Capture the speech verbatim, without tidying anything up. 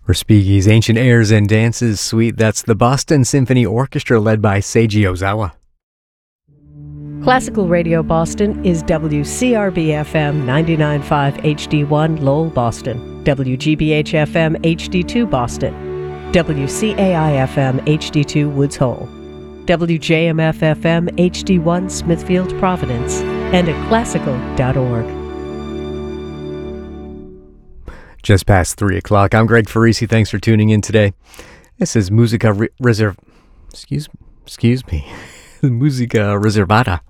Respighi's Ancient Airs and Dances Suite. That's the Boston Symphony Orchestra led by Seiji Ozawa. Classical Radio Boston is W C R B F M ninety-nine point five H D one Lowell, Boston, W G B H F M H D two Boston, W C A I F M H D two Woods Hole, W J M F F M H D one Smithfield, Providence, and at classical dot org. Just past three o'clock. I'm Greg Farisi. Thanks for tuning in today. This is Musica Re- Reserv... Excuse, excuse me. Musica Reservata.